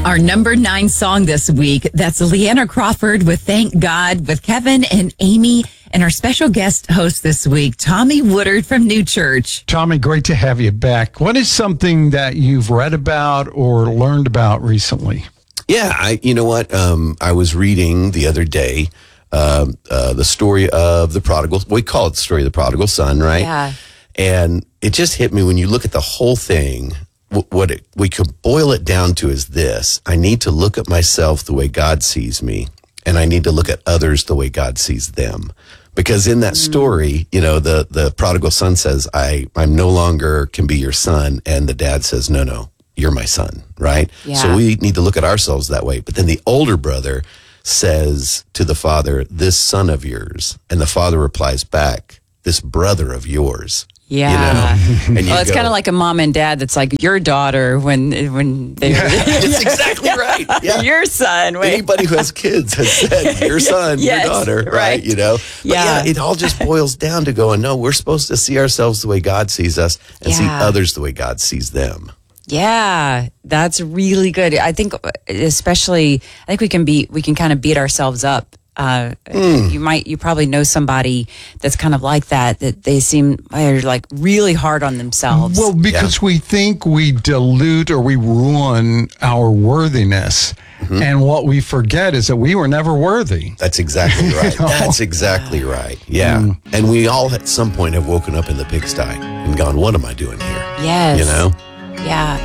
Our number 9 song this week, that's Leanna Crawford with Thank God with Kevin and Amy and our special guest host this week, Tommy Woodard from New Church. Tommy, great to have you back. What is something that you've read about or learned about recently? Yeah, you know what? I was reading the other day the story of the prodigal. We call it the story of the prodigal son, right? Yeah. And it just hit me when you look at the whole thing. We could boil it down to is this: I need to look at myself the way God sees me, and I need to look at others the way God sees them. Because in that story, you know, the prodigal son says, I'm no longer can be your son. And the dad says, no, you're my son, right? Yeah. So we need to look at ourselves that way. But then the older brother says to the father, this son of yours. And the father replies back, this brother of yours. Yeah. You know? And Well, it's kind of like a mom and dad that's like your daughter when they That's exactly right. Yeah. your son. Wait. Anybody who has kids has said your son, Yes, your daughter, right? right. You know? But Yeah. it all just boils down to going, no, we're supposed to see ourselves the way God sees us and see Yeah. others the way God sees them. Yeah, that's really good. I think especially, I think we can kind of beat ourselves up. You probably know somebody that's kind of like that they seem are like really hard on themselves. Well, because we think we dilute or we ruin our worthiness. And what we forget is that we were never worthy. That's exactly right. That's exactly right. Yeah. And we all at some point have woken up in the pigsty and gone, what am I doing here? Yes. You know? Yeah.